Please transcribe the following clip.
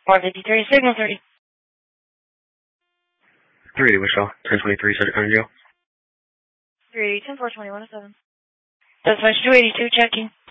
453, signal 30. 380 Michelle, 1023, Cedric County Jail. 380, 10-4, 2107. That's 282, checking.